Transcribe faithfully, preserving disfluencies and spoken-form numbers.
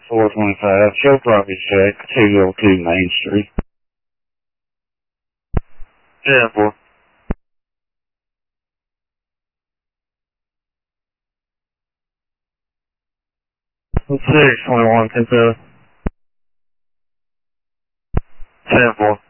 four twenty-five, show property check, two oh two Main Street. Yeah, four. six twenty-one, ten seven. ten four.